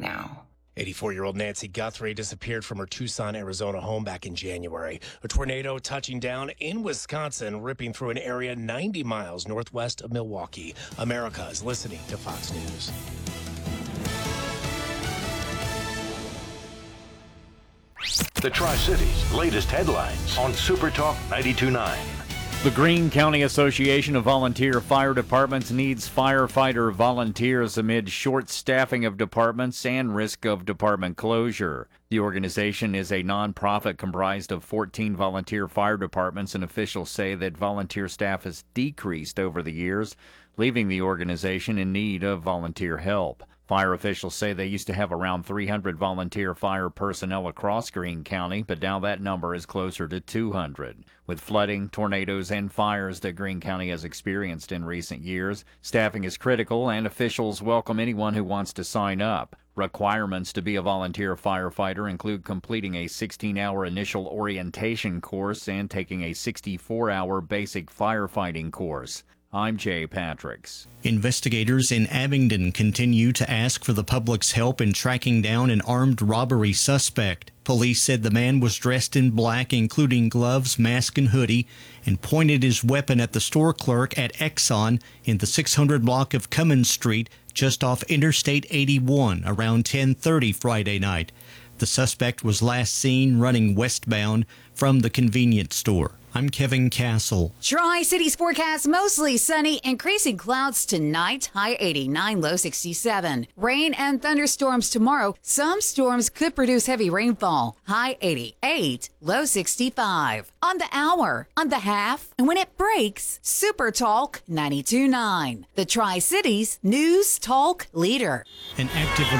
now. 84-year-old Nancy Guthrie disappeared from her Tucson, Arizona home back in January. A tornado touching down in Wisconsin, ripping through an area 90 miles northwest of Milwaukee. America is listening to Fox News. The Tri-Cities' latest headlines on Super Talk 92.9. The Greene County Association of Volunteer Fire Departments needs firefighter volunteers amid short staffing of departments and risk of department closure. The organization is a nonprofit comprised of 14 volunteer fire departments, and officials say that volunteer staff has decreased over the years, leaving the organization in need of volunteer help. Fire officials say they used to have around 300 volunteer fire personnel across Greene County, but now that number is closer to 200. With flooding, tornadoes, and fires that Greene County has experienced in recent years, staffing is critical, and officials welcome anyone who wants to sign up. Requirements to be a volunteer firefighter include completing a 16-hour initial orientation course and taking a 64-hour basic firefighting course. I'm Jay Patricks. Investigators in Abingdon continue to ask for the public's help in tracking down an armed robbery suspect. Police said the man was dressed in black, including gloves, mask, and hoodie, and pointed his weapon at the store clerk at Exxon in the 600 block of Cummins Street, just off Interstate 81, around 10:30 Friday night. The suspect was last seen running westbound from the convenience store. I'm Kevin Castle. Tri-Cities forecast mostly sunny, increasing clouds tonight, high 89, low 67. Rain and thunderstorms tomorrow. Some storms could produce heavy rainfall, high 88, low 65. On the hour, on the half, and when it breaks, Super Talk 92.9. The Tri-Cities News Talk Leader. An active